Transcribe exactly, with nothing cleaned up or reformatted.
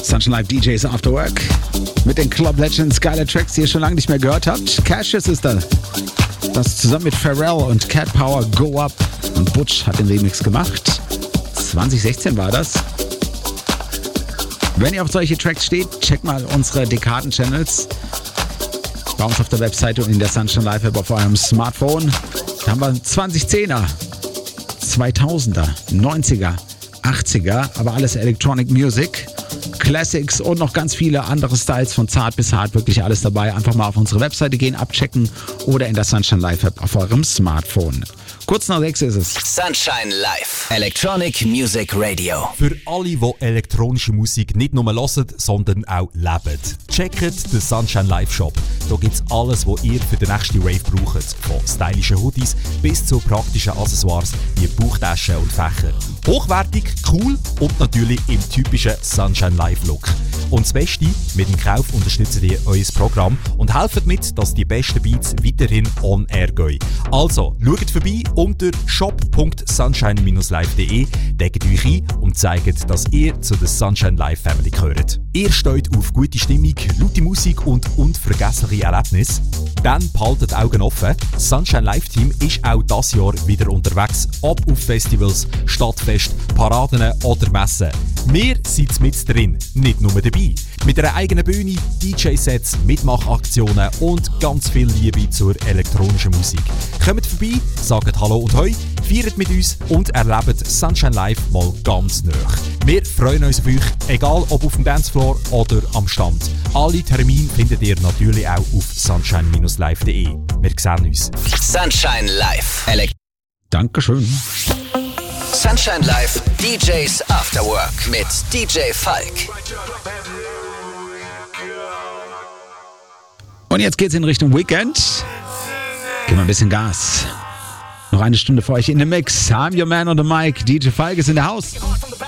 Sunshine Live D Js After Work mit den Club Legends, geile Tracks, die ihr schon lange nicht mehr gehört habt. Cassius ist da. Das zusammen mit Pharrell und Cat Power, Go Up. Und Butch hat den Remix gemacht. zwanzig sechzehn war das. Wenn ihr auf solche Tracks steht, checkt mal unsere Dekaden-Channels bei uns auf der Webseite und in der Sunshine Live App auf eurem Smartphone. Da haben wir zwanzig zehner, zweitausender, neunziger, achtziger, aber alles Electronic Music, Classics und noch ganz viele andere Styles von zart bis hart, wirklich alles dabei. Einfach mal auf unsere Webseite gehen, abchecken oder in der Sunshine Live App auf eurem Smartphone. Kurz nach sechs ist es. Sunshine Live. Electronic Music Radio. Für alle, die elektronische Musik nicht nur hören, sondern auch leben. Checkt den Sunshine Live Shop. Da gibt es alles, was ihr für den nächsten Rave braucht. Von stylischen Hoodies bis zu praktischen Accessoires wie Bauchtaschen und Fächer. Hochwertig, cool und natürlich im typischen Sunshine Live Look. Und das Beste, mit dem Kauf unterstützt ihr euer Programm und helft mit, dass die besten Beats weiterhin on air gehen. Also, schaut vorbei unter shop punkt sunshine dash live punkt de, deckt euch ein und zeigt, dass ihr zu der Sunshine Live Family gehört. Ihr steht auf gute Stimmung, laute Musik und unvergessliche Erlebnisse? Dann behaltet die Augen offen. Das Sunshine Live Team ist auch dieses Jahr wieder unterwegs, ob auf Festivals, Stadtfest, Paraden oder Messen. Wir sind mit drin, nicht nur dabei. Mit einer eigenen Bühne, D J-Sets, Mitmachaktionen und ganz viel Liebe zur elektronischen Musik. Kommt vorbei, sagt Hallo und Hoi, feiert mit uns und erlebt Sunshine Live mal ganz nah. Wir freuen uns auf euch, egal ob auf dem Dancefloor oder am Stand. Alle Termine findet ihr natürlich auch auf sunshine dash live punkt de. Wir sehen uns. Sunshine Live. Elekt- Dankeschön. Sunshine Live D Js After Work mit D J Falk. Und jetzt geht's in Richtung Weekend. Geben wir ein bisschen Gas. Noch eine Stunde für euch in dem Mix. I'm your man on the mic. D J Falk ist in der Haus.